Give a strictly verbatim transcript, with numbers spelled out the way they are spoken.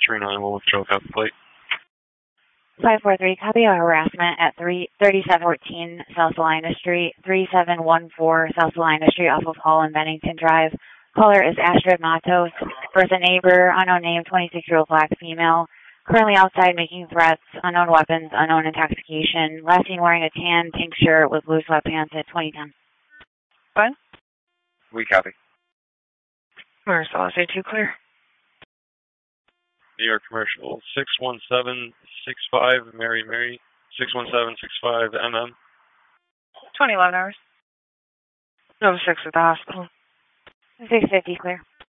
three nine will withdraw without the plate. five four three, copy of harassment at three thirty-seven fourteen South Salina Street, three seven one four South Salina Street off of Hall and Bennington Drive. Caller is Astrid Matos. Person neighbor, unknown name, twenty-six-year-old black female. Currently outside making threats, unknown weapons, unknown intoxication. Last seen wearing a tan pink shirt with blue sweatpants at twenty ten. What? We copy. Marcellus, A two clear. New York Commercial, six one seven six five, Mary Mary, six one seven six five M M. twenty eleven hours. No six at the hospital. six fifty clear.